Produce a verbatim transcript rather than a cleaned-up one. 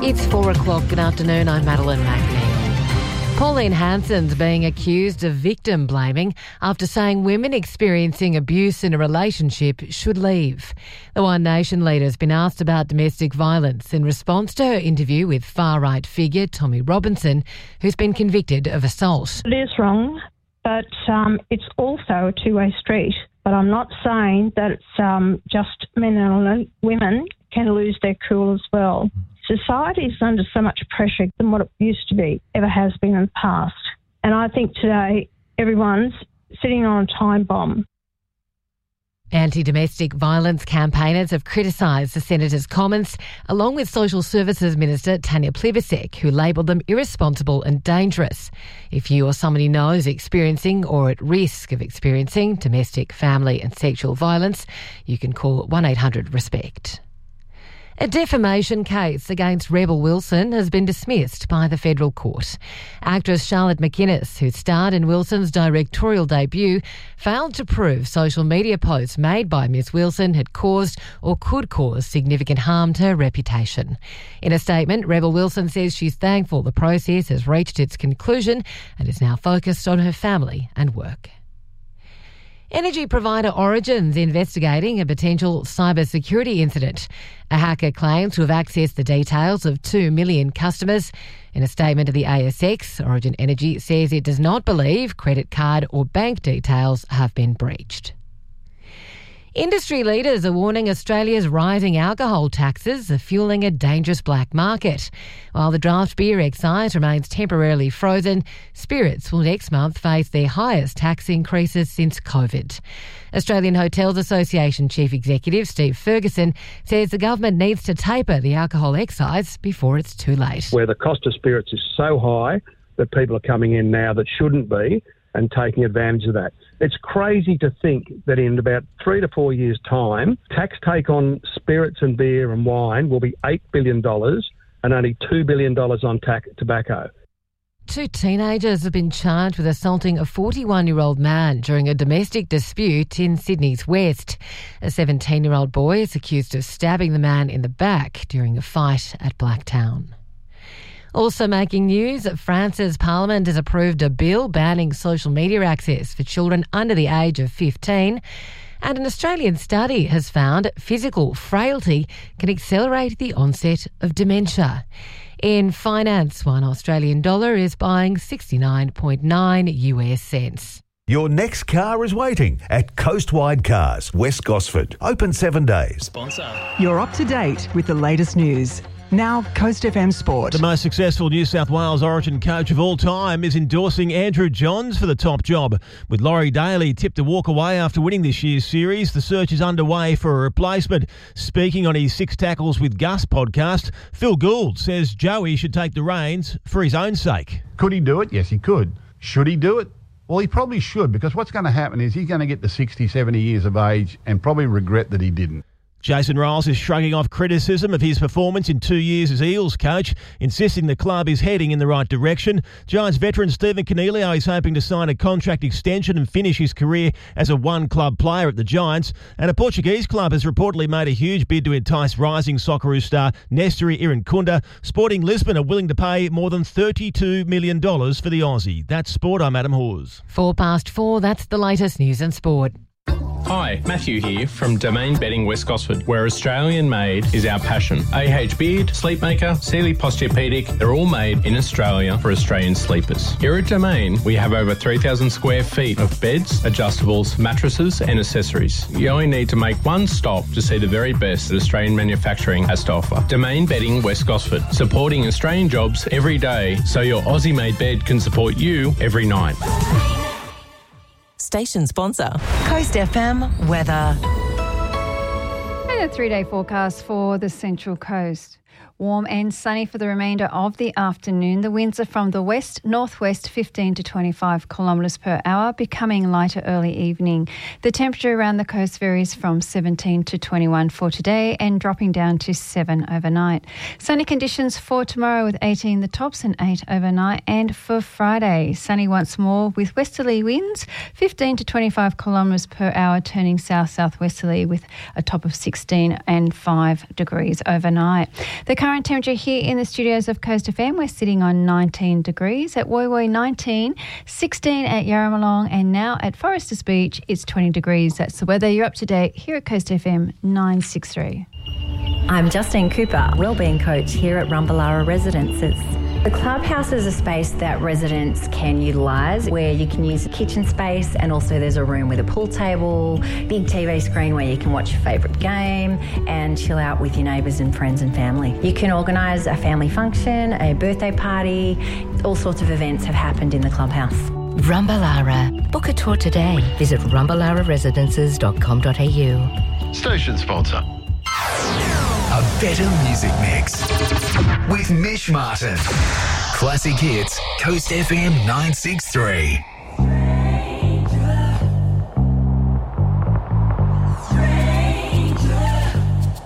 It's four o'clock. Good afternoon. I'm Madeline McNeil. Pauline Hanson's being accused of victim blaming after saying women experiencing abuse in a relationship should leave. The One Nation leader has been asked about domestic violence in response to her interview with far-right figure Tommy Robinson, who's been convicted of assault. It is wrong, but um, it's also a two-way street. But I'm not saying that it's um, just men and women can lose their cool as well. Society is under so much pressure than what it used to be, ever has been in the past. And I think today everyone's sitting on a time bomb. Anti-domestic violence campaigners have criticised the Senator's comments, along with Social Services Minister Tanya Plibersek, who labelled them irresponsible and dangerous. If you or somebody knows experiencing or at risk of experiencing domestic, family and sexual violence, you can call one eight hundred RESPECT. A defamation case against Rebel Wilson has been dismissed by the federal court. Actress Charlotte McInnes, who starred in Wilson's directorial debut, failed to prove social media posts made by Miss Wilson had caused or could cause significant harm to her reputation. In a statement, Rebel Wilson says she's thankful the process has reached its conclusion and is now focused on her family and work. Energy provider Origin's investigating a potential cybersecurity incident. A hacker claims to have accessed the details of two million customers. In a statement to the A S X, Origin Energy says it does not believe credit card or bank details have been breached. Industry leaders are warning Australia's rising alcohol taxes are fueling a dangerous black market. While the draft beer excise remains temporarily frozen, spirits will next month face their highest tax increases since COVID. Australian Hotels Association Chief Executive Steve Ferguson says the government needs to taper the alcohol excise before it's too late. Where the cost of spirits is so high that people are coming in now that shouldn't be, and taking advantage of that. It's crazy to think that in about three to four years' time, tax take on spirits and beer and wine will be eight billion dollars and only two billion dollars on tax tobacco. Two teenagers have been charged with assaulting a forty-one-year-old man during a domestic dispute in Sydney's West. A seventeen-year-old boy is accused of stabbing the man in the back during a fight at Blacktown. Also making news, France's parliament has approved a bill banning social media access for children under the age of fifteen. And an Australian study has found physical frailty can accelerate the onset of dementia. In finance, one Australian dollar is buying sixty-nine point nine U S cents. Your next car is waiting at Coastwide Cars, West Gosford. Open seven days. Sponsor. You're up to date with the latest news. Now, Coast F M Sport. The most successful New South Wales Origin coach of all time is endorsing Andrew Johns for the top job. With Laurie Daly tipped to walk away after winning this year's series, the search is underway for a replacement. Speaking on his Six Tackles with Gus podcast, Phil Gould says Joey should take the reins for his own sake. Could he do it? Yes, he could. Should he do it? Well, he probably should, because what's going to happen is he's going to get to sixty, seventy years of age and probably regret that he didn't. Jason Riles is shrugging off criticism of his performance in two years as Eels coach, insisting the club is heading in the right direction. Giants veteran Stephen Coniglio is hoping to sign a contract extension and finish his career as a one-club player at the Giants. And a Portuguese club has reportedly made a huge bid to entice rising Socceroos star Nestori Irankunda. Sporting Lisbon are willing to pay more than thirty-two million dollars for the Aussie. That's Sport. I'm Adam Hawes. Four past four, that's the latest news and sport. Hi, Matthew here from Domain Bedding West Gosford, where Australian made is our passion. A H Beard, Sleepmaker, Sealy Posturepedic, they're all made in Australia for Australian sleepers. Here at Domain, we have over three thousand square feet of beds, adjustables, mattresses and accessories. You only need to make one stop to see the very best that Australian manufacturing has to offer. Domain Bedding West Gosford, supporting Australian jobs every day so your Aussie-made bed can support you every night. Station sponsor, Coast F M weather. And a three-day forecast for the Central Coast. Warm and sunny for the remainder of the afternoon. The winds are from the west, northwest, fifteen to twenty-five kilometres per hour, becoming lighter early evening. The temperature around the coast varies from seventeen to twenty-one for today and dropping down to seven overnight. Sunny conditions for tomorrow with eighteen the tops and eight overnight. And for Friday, sunny once more with westerly winds, fifteen to twenty-five kilometres per hour, turning south-southwesterly with a top of sixteen and five degrees overnight. The current temperature here in the studios of Coast F M, we're sitting on nineteen degrees. At Woy Woy, nineteen, sixteen at Yarramalong, and now at Foresters Beach, it's twenty degrees. That's the weather. You're up to date here at Coast F M nine sixty-three. I'm Justine Cooper, wellbeing coach here at Rumballara Residences. The clubhouse is a space that residents can utilise, where you can use a kitchen space, and also there's a room with a pool table, big T V screen where you can watch your favourite game and chill out with your neighbours and friends and family. You can organise a family function, a birthday party, all sorts of events have happened in the clubhouse. Rumballara. Book a tour today. Visit rumballara residences dot com dot a u. Station sponsor. A better music mix with Mish Martin. Classic hits, Coast F M nine sixty-three.